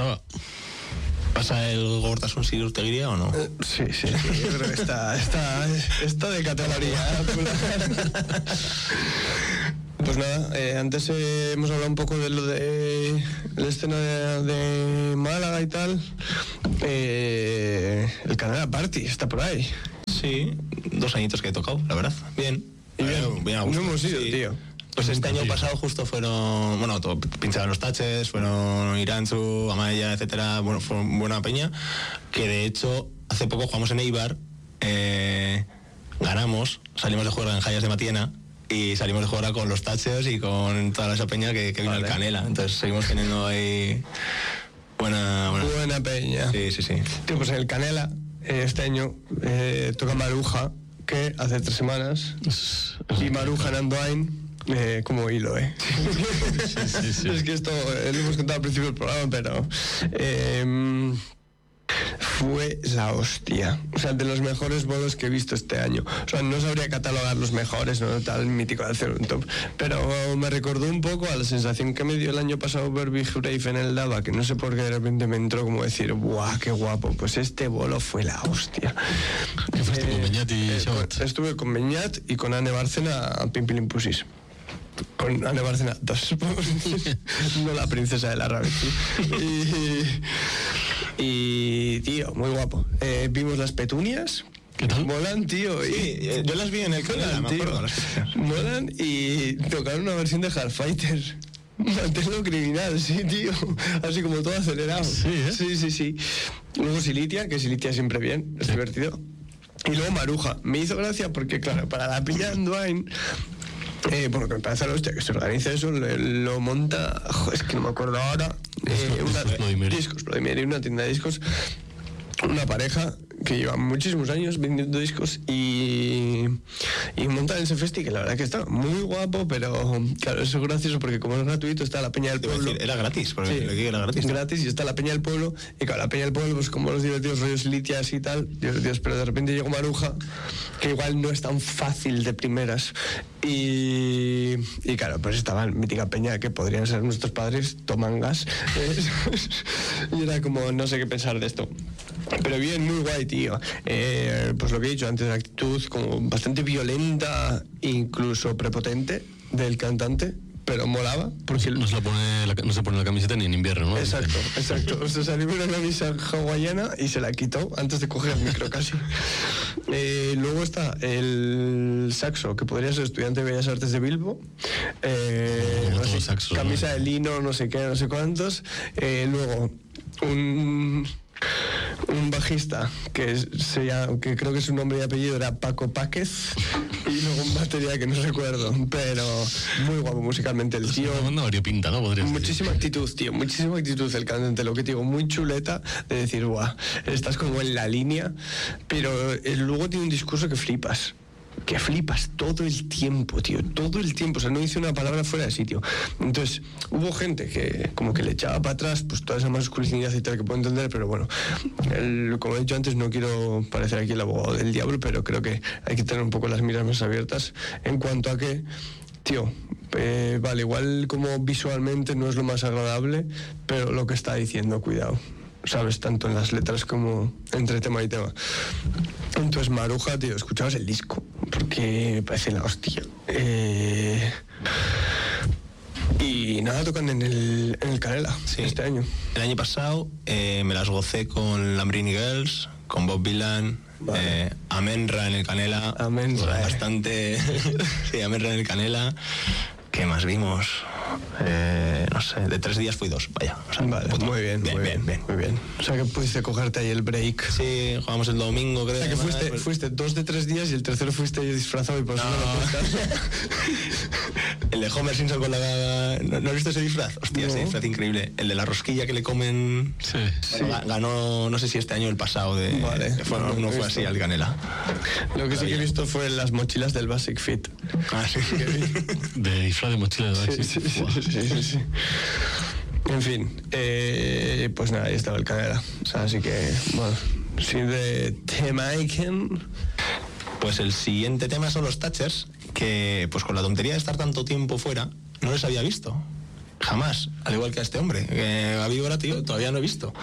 estaba. ¿Pasa el Gortasun si usted diría o no? Sí, yo creo que está de categoría. Pues nada, antes hemos hablado un poco de lo de la escena de Málaga y tal. El Canela Party está por ahí. Sí, 2 añitos que he tocado, la verdad. Bien. Y bien a gusto. No hemos ido, sí. Tío. Pues este año pasado justo fueron, bueno, pincharon los Taches, fueron Iranzu, Amaya, etcétera, bueno, fue buena peña, que de hecho hace poco jugamos en Eibar, ganamos, salimos de jugar en Jayas de Matiena y salimos de jugar con los Taches y con toda esa peña que vino al Canela, entonces seguimos teniendo ahí buena peña. Sí. Tío, pues en el Canela este año toca Maruja, que hace 3 semanas, y Maruja en Andoain. Como hilo, Sí. Es que esto lo hemos contado al principio del programa, pero fue la hostia. O sea, de los mejores bolos que he visto este año. O sea, no sabría catalogar los mejores, no tal mítico de hacer un top, pero me recordó un poco a la sensación que me dio el año pasado ver Big Brave en el Dava, que no sé por qué de repente me entró como decir, ¡buah, qué guapo! Pues este bolo fue la hostia. ¿Qué fuiste con Beñat y Shabat? Estuve con Beñat y con Anne Bárcena a Pimpilín Pusis. Con Anne Bárcena 2, no la princesa de la Rabbit. Y tío, muy guapo. Vimos las petunias. ¿Qué tal? Molan, tío. Sí, yo las vi en el canal, me acuerdo. Molan y tocaron una versión de Hardfighter. Manténlo criminal, sí, tío. Así como todo acelerado. Sí. Luego Silitia, que Silitia siempre bien, es divertido. Y luego Maruja. Me hizo gracia porque, claro, para la pilla Andoain, bueno, que me parece la hostia que se organiza eso, lo monta, es que no me acuerdo ahora, una tienda de discos, una pareja que lleva muchísimos años vendiendo discos y montan ese festi, que la verdad que está muy guapo, pero claro, eso es gracioso porque como es gratuito está la Peña del Pueblo. Decir, era gratis, porque sí, era gratis. Gratis, y está la Peña del Pueblo, y claro, la Peña del Pueblo, pues como los divertidos rollos litias y tal, divertidos, pero de repente llegó Maruja, que igual no es tan fácil de primeras, y claro, pues estaba en mítica Peña que podrían ser nuestros padres, toman gas, y era como, no sé qué pensar de esto. Pero bien, muy guay, tío. Pues lo que he dicho antes, la actitud como bastante violenta, incluso prepotente del cantante, pero molaba. Porque no se pone la camiseta ni en invierno, ¿no? Exacto. O sea, salió una camisa hawaiana y se la quitó antes de coger el micro casi. Luego está el saxo, que podría ser estudiante de Bellas Artes de Bilbo. Saxos, camisa de lino, no sé qué, no sé cuántos. Luego un bajista que creo que su nombre y apellido era Paco Páquez, y luego un batería que no recuerdo, pero muy guapo musicalmente el tío. Una variopinta, ¿no? Muchísima actitud, tío, muchísima actitud el cantante, lo que te digo, muy chuleta de decir, guau, estás como en la línea, pero luego tiene un discurso que flipas todo el tiempo, tío, o sea, no dice una palabra fuera de sitio. Entonces, hubo gente que como que le echaba para atrás, pues toda esa masculinidad y tal que puedo entender, pero bueno, como he dicho antes, no quiero parecer aquí el abogado del diablo, pero creo que hay que tener un poco las miras más abiertas en cuanto a que, tío, vale, igual como visualmente no es lo más agradable, pero lo que está diciendo, cuidado, ¿sabes? Tanto en las letras como entre tema y tema. Entonces, Maruja, tío, escuchabas el disco, porque me parece la hostia. Y nada, tocan en el Canela, sí, este año. El año pasado me las gocé con Lambrini Girls, con Bob Dylan, vale. Amenra en el Canela. Amenra. Bastante. Sí, Amenra en el Canela. ¿Qué más vimos? No sé, de 3 días fui 2, vaya. O sea, vale, muy bien. O sea que pudiste cogerte ahí el break. Sí, jugamos el domingo, creo. O sea que fuiste 2 de 3 días y el tercero fuiste disfrazado y por eso no lo cuentas. El de Homer Simpson con la... ¿No has visto ese disfraz? Hostia, ese disfraz increíble. El de la rosquilla que le comen... Sí. Bueno, ganó, no sé si este año o el pasado de... Vale. No fue así al Canela. Lo que sí que he visto fue las mochilas del Basic Fit. Ah, sí. De disfraz de mochila de Basic Fit. Sí. En fin, pues nada, ahí estaba el Canela. O sea, así que, bueno, sin de Temaiken. Pues el siguiente tema son los Thatchers, que pues con la tontería de estar tanto tiempo fuera, no les había visto. jamás, al igual que a este hombre, que a Víbora, tío, todavía no he visto.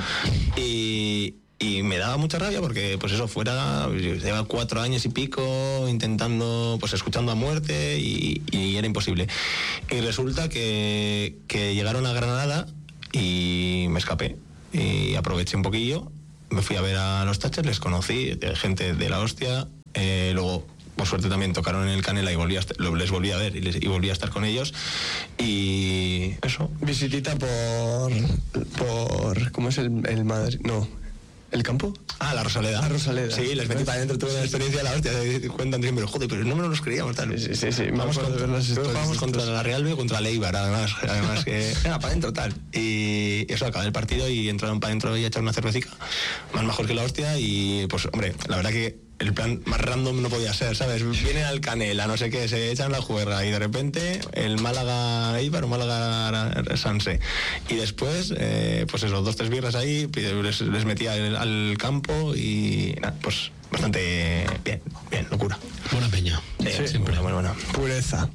Y me daba mucha rabia porque, pues eso, lleva 4 años y pico intentando, pues escuchando a muerte y era imposible. Y resulta que llegaron a Granada y me escapé y aproveché un poquillo, me fui a ver a los Thatcher, les conocí, gente de la hostia, luego por suerte también tocaron en el Canela y les volví a ver y volví a estar con ellos y eso. Visitita por ¿cómo es el Madrid? No, ¿el campo? Ah, la Rosaleda. La Rosaleda. Sí, les metí para adentro, tuve una experiencia de la hostia, cuentan siempre, joder, pero no me los creíamos tal. Sí, Vamos contra la Real B, contra el Eibar, además que era para adentro tal. Y eso, acabé el partido y entraron para adentro y a echar una cervecica, más mejor que la hostia y pues hombre, la verdad que el plan más random no podía ser, ¿sabes? Vienen al Canela, no sé qué, se echan la juerga y de repente el Málaga Eibar o Málaga Sanse. Y después, pues eso, 2-3 birras ahí, les metí al campo y nada, pues bastante bien, locura. Buena peña. Sí, siempre. Bueno. Pureza.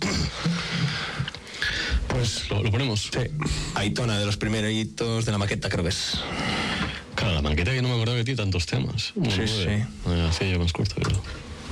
Pues lo ponemos. Sí. Aitona, de los primeritos de la maqueta, creo que es. Claro, la maqueta que no me acordaba que tiene tantos temas. Sí. Hacía yo más corto, pero...